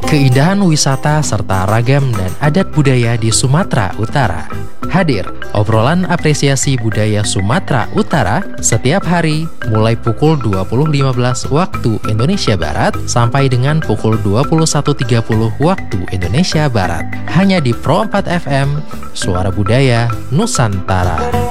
keindahan wisata serta ragam dan adat budaya di Sumatera Utara. Hadir obrolan apresiasi budaya Sumatera Utara setiap hari mulai pukul 20.15 waktu Indonesia Barat sampai dengan pukul 21.30 waktu Indonesia Barat. Hanya di Pro 4 FM, Suara Budaya Nusantara.